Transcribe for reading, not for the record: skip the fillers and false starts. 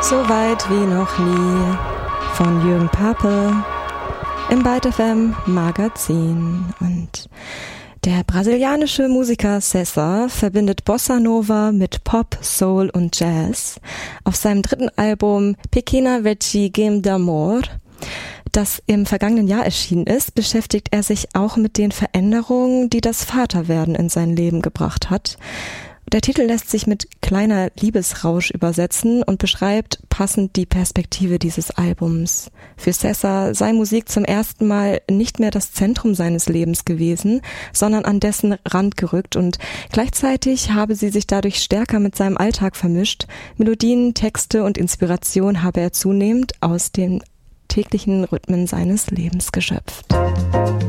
So weit wie noch nie von Jürgen Pape im Byte FM Magazin. Und der brasilianische Musiker César verbindet Bossa Nova mit Pop, Soul und Jazz. Auf seinem dritten Album Pequena Vertigem d'Amor, das im vergangenen Jahr erschienen ist, beschäftigt er sich auch mit den Veränderungen, die das Vaterwerden in sein Leben gebracht hat. Der Titel lässt sich mit kleiner Liebesrausch übersetzen und beschreibt passend die Perspektive dieses Albums. Für César sei Musik zum ersten Mal nicht mehr das Zentrum seines Lebens gewesen, sondern an dessen Rand gerückt, und gleichzeitig habe sie sich dadurch stärker mit seinem Alltag vermischt. Melodien, Texte und Inspiration habe er zunehmend aus den täglichen Rhythmen seines Lebens geschöpft.